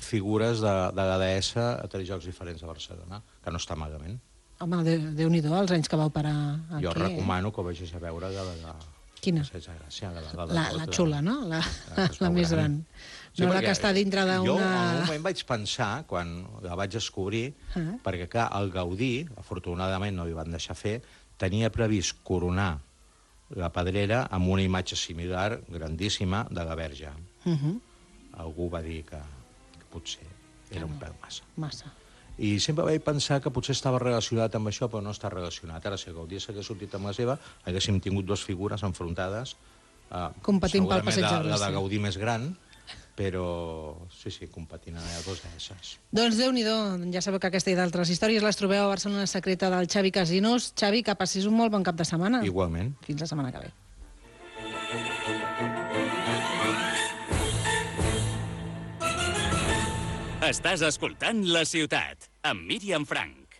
figures de la deessa a 3 llocs diferents de Barcelona, que no està malament. Home, Déu-n'hi-do, els anys que vau parar aquí. Jo recomano que ho vegis a veure de la... Quina? La xula, no? La més gran. No la que està dintre d'una... Jo en un moment vaig pensar, quan la vaig descobrir, perquè clar, el Gaudí, afortunadament no li van deixar fer, tenia previst coronar la Pedrera amb una imatge similar, grandíssima, de la Verge. Algú va dir que potser era un pèl massa. Massa. I sempre vaig pensar que potser estava relacionat amb això, però no està relacionat. Ara, si el Gaudí s'hagués sortit amb la seva, haguéssim tingut dues figures enfrontades. Competint pel Passeig de Gràcia. La de Gaudí més gran, però sí, competint a dos d'esses. Doncs Déu-n'hi-do, ja sabeu que aquesta i d'altres històries les trobeu a Barcelona Secreta del Xavi Casinos. Xavi, que passis un molt bon cap de setmana. Igualment. Fins la setmana que ve. Estàs escoltant La Ciutat, amb Míriam Frank.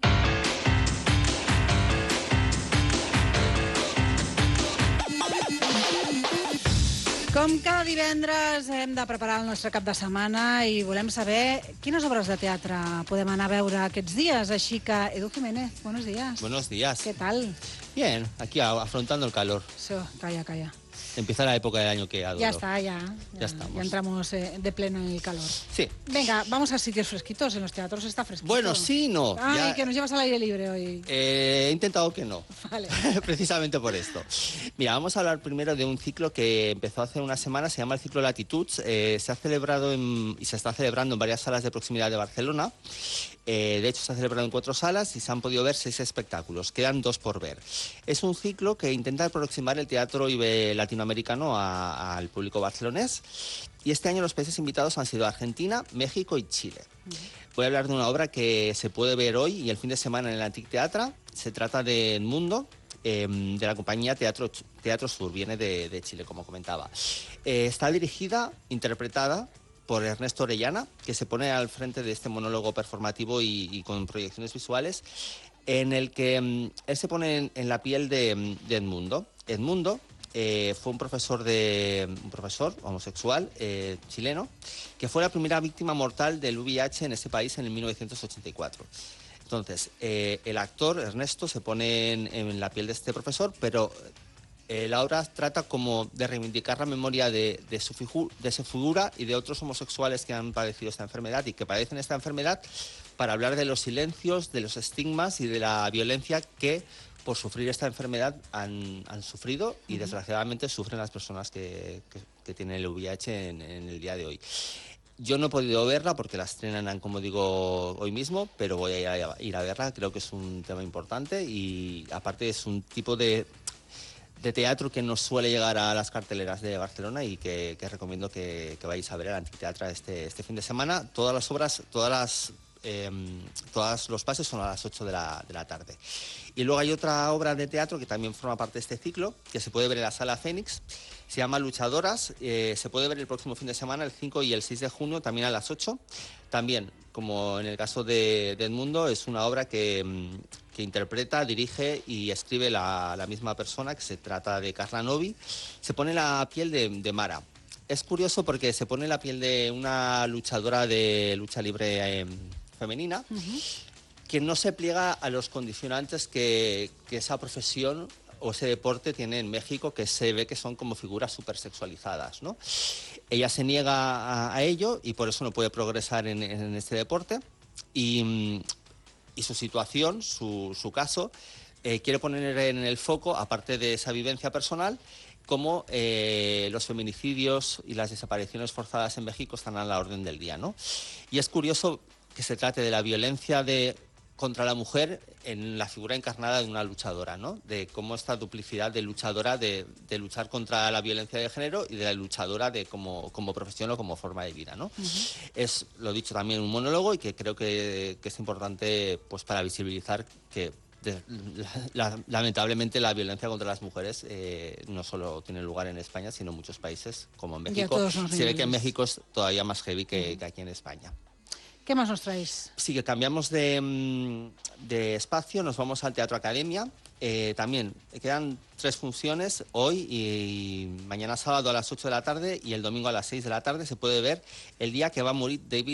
Com cada divendres hem de preparar el nostre cap de setmana i volem saber quines obres de teatre podem anar a veure aquests dies. Així que, Edu Jiménez, buenos días. Buenos días. ¿Qué tal? Bien, aquí afrontando el calor. Calla. Empieza la época del año que adoro. Ya está, ya estamos. Ya entramos de pleno en el calor. Sí. Venga, vamos a sitios fresquitos. En los teatros está fresquito. Bueno, sí, no. Ay, ya... que nos llevas al aire libre hoy. He intentado que no. Vale. Precisamente por esto. Mira, vamos a hablar primero de un ciclo que empezó hace una semana, se llama el ciclo Latituds. Se ha celebrado y se está celebrando en varias salas de proximidad de Barcelona. De hecho, se ha celebrado en 4 salas y se han podido ver 6 espectáculos. Quedan 2 por ver. Es un ciclo que intenta aproximar el teatro latinoamericano al público barcelonés. Y este año los países invitados han sido Argentina, México y Chile. Voy a hablar de una obra que se puede ver hoy y el fin de semana en el Antic Teatre. Se trata de Edmundo, de la compañía Teatro Sur, viene de Chile, como comentaba. Está dirigida, interpretada por Ernesto Orellana, que se pone al frente de este monólogo performativo y con proyecciones visuales, en el que él se pone en la piel de Edmundo. Edmundo fue un profesor homosexual chileno, que fue la primera víctima mortal del VIH en ese país en el 1984. Entonces, el actor Ernesto se pone en la piel de este profesor, pero la obra trata como de reivindicar la memoria de su figura y de otros homosexuales que han padecido esta enfermedad y que padecen esta enfermedad, para hablar de los silencios, de los estigmas y de la violencia que por sufrir esta enfermedad han sufrido y desgraciadamente sufren las personas que tienen el VIH en el día de hoy. Yo no he podido verla porque la estrenan, como digo, hoy mismo, pero voy a ir a verla. Creo que es un tema importante y aparte es un tipo de teatro que no suele llegar a las carteleras de Barcelona y que recomiendo que vayáis a ver el Antic Teatre este fin de semana. Todas las obras, todos los pases son a las 8 de la tarde. Y luego hay otra obra de teatro que también forma parte de este ciclo, que se puede ver en la Sala Fénix. Se llama Luchadoras. Se puede ver el próximo fin de semana, el 5 y el 6 de junio, también a las 8. También, como en el caso de Edmundo, es una obra que interpreta, dirige y escribe la misma persona, que se trata de Carla Novi. Se pone la piel de Mara. Es curioso porque se pone la piel de una luchadora de lucha libre femenina, que no se pliega a los condicionantes que esa profesión o ese deporte tiene en México, que se ve que son como figuras súper sexualizadas, ¿no? Ella se niega a ello y por eso no puede progresar en este deporte y su situación, su caso, quiere poner en el foco, aparte de esa vivencia personal, cómo los feminicidios y las desapariciones forzadas en México están a la orden del día, ¿no? Y es curioso que se trate de la violencia contra la mujer en la figura encarnada de una luchadora, ¿no? De cómo esta duplicidad de luchadora, de luchar contra la violencia de género y de la luchadora como profesión o como forma de vida, ¿no? Es, lo dicho, también un monólogo y que creo que es importante pues para visibilizar que lamentablemente la violencia contra las mujeres no solo tiene lugar en España, sino en muchos países, como en México. Se ve que en México es todavía más heavy que aquí en España. ¿Qué más nos traéis? Sí, que cambiamos de espacio, nos vamos al Teatro Academia. También quedan 3 funciones, hoy y mañana sábado a las 8 de la tarde y el domingo a las 6 de la tarde. Se puede ver El día que va a morir David